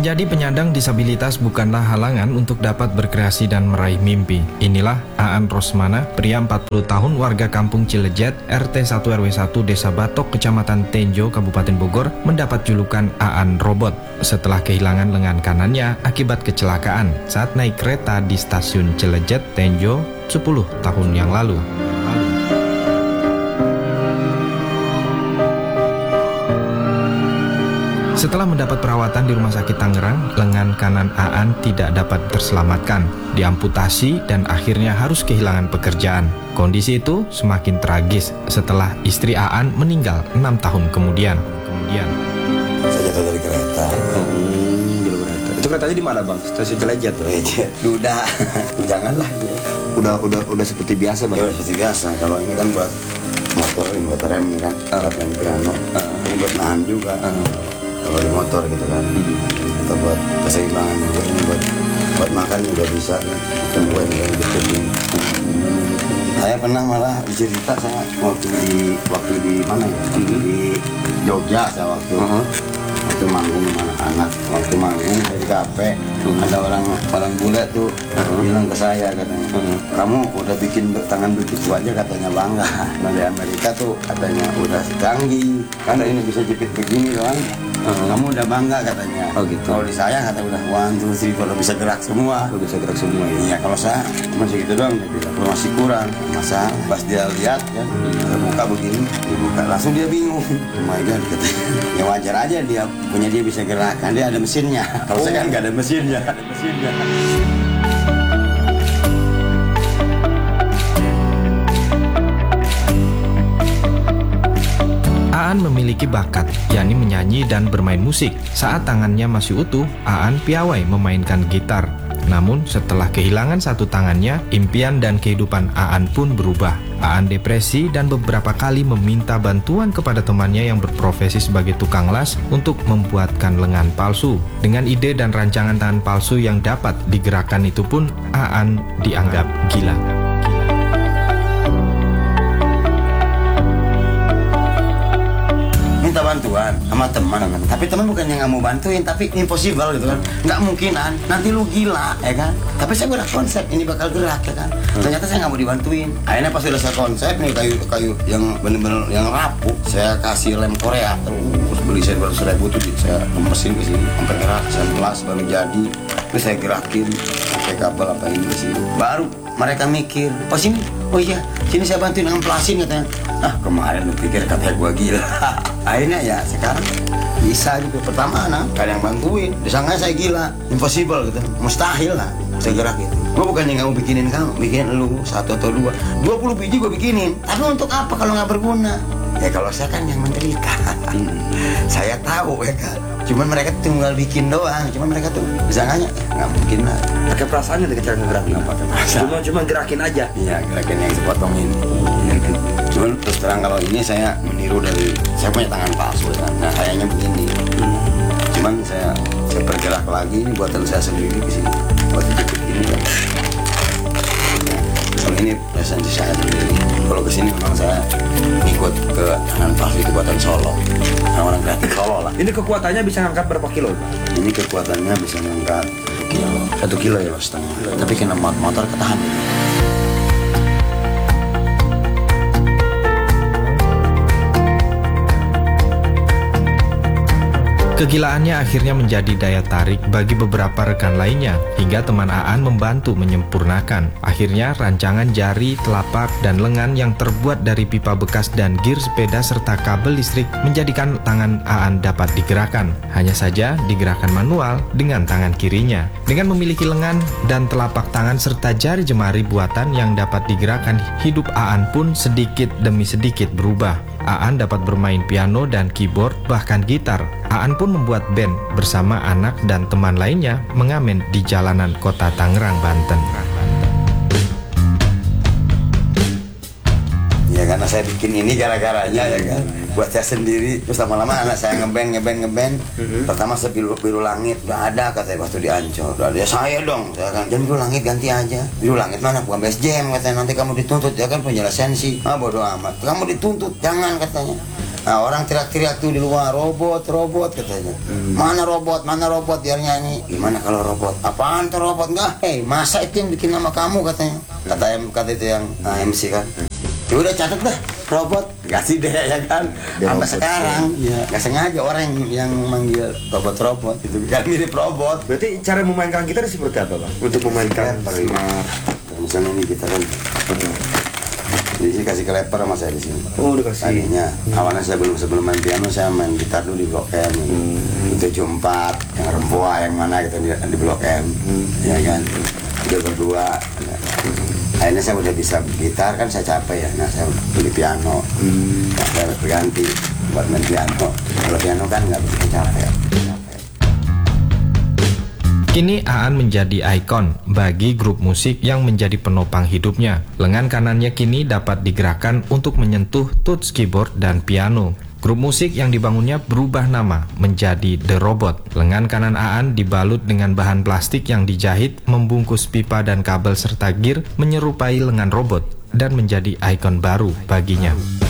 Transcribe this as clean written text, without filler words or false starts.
Menjadi penyandang disabilitas bukanlah halangan untuk dapat berkreasi dan meraih mimpi. Inilah Aan Rosmana, pria 40 tahun warga kampung Cilejet, RT 1 RW 1 Desa Batok, Kecamatan Tenjo, Kabupaten Bogor, mendapat julukan Aan Robot setelah kehilangan lengan kanannya akibat kecelakaan saat naik kereta di stasiun Cilejet, Tenjo, 10 tahun yang lalu. Setelah mendapat perawatan di Rumah Sakit Tangerang, lengan kanan Aan tidak dapat terselamatkan, diamputasi dan akhirnya harus kehilangan pekerjaan. Kondisi itu semakin tragis setelah istri Aan meninggal 6 tahun kemudian. Saya jatuh dari kereta. Itu keretanya di mana, Bang? Stasiun Cilejet. Udah, janganlah. Udah seperti biasa, Bang. Ya, seperti biasa. Kalau ini kan buat motor, ini buat rem kan, alat yang piano, ini buat nahan juga. Kalau di motor gitu kan, kita buat keseimbangan juga, ini buat makan juga bisa kan. Gue yang deketin. Saya pernah malah cerita saya waktu di mana ya? Di Jogja saya waktu manggung sama anak-anak, waktu manggung di kafe, ada orang bule tuh bilang ke saya katanya, kamu udah bikin tangan begitu aja katanya bangga. Nah di Amerika tuh katanya udah canggih, karena ini bisa jepit begini doang. Kamu udah bangga katanya. Oh gitu. Kalau di saya kata udah 1, 2, 3, kalau bisa gerak semua. Iya, kalau saya masih gitu doang, dia bilang masih kurang. Masa pas dia lihat kan, terbuka begini, dibuka langsung dia bingung. Oh my God katanya. Ya wajar aja dia bisa gerak, kan dia ada mesinnya. Kalau saya kan nggak ada mesinnya. Aan memiliki bakat, yakni menyanyi dan bermain musik. Saat tangannya masih utuh, Aan piawai memainkan gitar. Namun setelah kehilangan satu tangannya, impian dan kehidupan Aan pun berubah. Aan depresi dan beberapa kali meminta bantuan kepada temannya yang berprofesi sebagai tukang las untuk membuatkan lengan palsu. Dengan ide dan rancangan tangan palsu yang dapat digerakkan itu pun, Aan dianggap gila. Minta bantuan sama teman, tapi teman bukan yang nggak mau bantuin, tapi impossible gitu kan, nggak mungkinan, nanti lu gila ya kan. Tapi saya udah konsep ini bakal gerak ya kan, ternyata saya nggak mau dibantuin. Akhirnya pas udah saya konsep nih kayu yang bener-bener yang rapuh, saya kasih lem Korea, terus beli saya 200.000 tuh saya mesin ke sini sampai gerak, saya melas baru jadi, terus saya gerakin pakai kabel apa ini ke sini, baru mereka mikir, oh iya, sini saya bantuin ngamplasin katanya. Kemarin lu pikir katanya gua gila. Akhirnya ya sekarang bisa juga. Pertama gak ada yang bantuin, disangka saya gila, impossible gitu, mustahil lah saya gerak gitu. Gua bukannya nggak mau bikinin kamu, bikin lu 1 atau 2, 20 biji gua bikinin. Tapi untuk apa kalau nggak berguna? Ya kalau saya kan yang menderita. Saya tahu ya kan. Cuman mereka tinggal bikin doang. Cuman mereka tuh disangkanya nggak mungkin lah. Pakai perasaannya ketika ngegerakin. Nggak pakai perasaan. Cuma gerakin aja. Iya, gerakin yang sepotong ini. Cuman terus terang kalau ini saya meniru dari, saya punya tangan palsu kan. Nah kayaknya begini. Cuman saya bergerak lagi, ini buatan saya sendiri di sini. Buat jepit ini kan. Kalau ini presensi saya sendiri. Kalau kesini memang saya ikut ke tangan palsu itu buatan Solo. Orang kreatif Solo lah. Ini kekuatannya bisa ngangkat berapa kilo, Pak? Ini kekuatannya bisa ngangkat 1 kilo ya setengah. Tapi kena motor ketahan. Kegilaannya akhirnya menjadi daya tarik bagi beberapa rekan lainnya, hingga teman Aan membantu menyempurnakan. Akhirnya rancangan jari, telapak, dan lengan yang terbuat dari pipa bekas dan gir sepeda serta kabel listrik menjadikan tangan Aan dapat digerakkan. Hanya saja digerakkan manual dengan tangan kirinya. Dengan memiliki lengan dan telapak tangan serta jari jemari buatan yang dapat digerakkan, hidup Aan pun sedikit demi sedikit berubah. Aan dapat bermain piano dan keyboard, bahkan gitar. Aan pun membuat band bersama anak dan teman lainnya mengamen di jalanan kota Tangerang, Banten. Ya karena saya bikin ini gara-garanya ya kan, buat saya sendiri. Terus lama-lama anak saya ngeband. Pertama saya biru langit, gak ada katanya waktu di Ancol. Udah ada ya saya dong, saya kan, jangan biru langit ganti aja. Biru langit mana, bukan best jam katanya, nanti kamu dituntut, ya kan punya lisensi. Bodo amat, kamu dituntut, jangan katanya. Nah, orang teriak-teriak tuh di luar, robot katanya. Mana robot biar nyanyi. Gimana kalau robot? Apaan tuh robot? Enggak, masa itu yang bikin nama kamu katanya. Kata itu yang MC kan. Ya udah catat dah, robot. Kasih deh ya kan. Sampai sekarang nggak sengaja orang yang manggil robot itu kan mirip robot. Berarti cara memainkan gitar seperti apa, Bang? Untuk memainkan misalnya ini kita kan di sini kasih kleper sama saya di sini. Oh, udah kasih. Tadinya awalnya saya sebelum main piano saya main gitar dulu di Blok M. Itu 4 yang Remboa yang mana gitu di Blok M. Ya kan. Udah berdua. Akhirnya saya udah bisa gitar kan saya capek ya. Nah, saya beli piano. Saya berganti buat main piano. Kalau piano kan nggak begitu capek. Kini Aan menjadi ikon bagi grup musik yang menjadi penopang hidupnya. Lengan kanannya kini dapat digerakkan untuk menyentuh tuts keyboard dan piano. Grup musik yang dibangunnya berubah nama menjadi The Robot. Lengan kanan Aan dibalut dengan bahan plastik yang dijahit, membungkus pipa dan kabel serta gear menyerupai lengan robot dan menjadi ikon baru baginya.